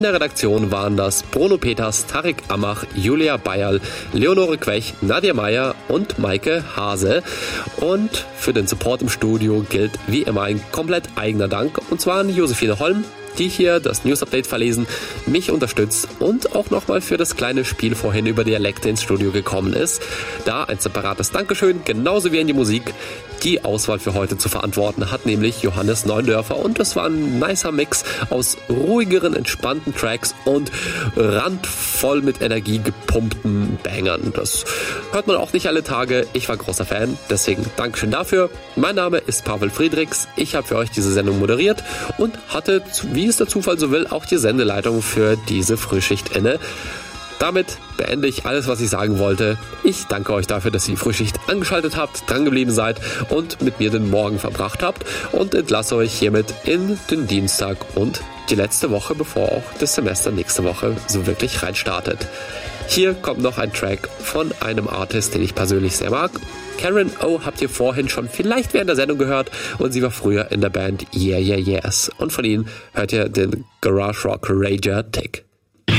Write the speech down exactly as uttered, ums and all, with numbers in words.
In der Redaktion waren das Bruno Peters, Tarek Amach, Julia Bayerl, Leonore Quech, Nadja Meyer und Maike Hase. Und für den Support im Studio gilt wie immer ein komplett eigener Dank, und zwar an Josephine Holm, die hier das News-Update verlesen, mich unterstützt und auch nochmal für das kleine Spiel vorhin über Dialekte ins Studio gekommen ist. Da ein separates Dankeschön, genauso wie in die Musik. Die Auswahl für heute zu verantworten hat nämlich Johannes Neundörfer, und das war ein nicer Mix aus ruhigeren, entspannten Tracks und randvoll mit Energie gepumpten Bangern. Das hört man auch nicht alle Tage. Ich war großer Fan, deswegen Dankeschön dafür. Mein Name ist Pavel Friedrichs. Ich habe für euch diese Sendung moderiert und hatte, wie es der Zufall so will, auch die Sendeleitung für diese Frühschicht inne. Damit beende ich alles, was ich sagen wollte. Ich danke euch dafür, dass ihr die Frühschicht angeschaltet habt, drangeblieben seid und mit mir den Morgen verbracht habt, und entlasse euch hiermit in den Dienstag und die letzte Woche, bevor auch das Semester nächste Woche so wirklich reinstartet. Hier kommt noch ein Track von einem Artist, den ich persönlich sehr mag. Karen O habt ihr vorhin schon vielleicht während der Sendung gehört, und sie war früher in der Band Yeah Yeah Yes. Und von ihnen hört ihr den Garage Rock Rager Tick.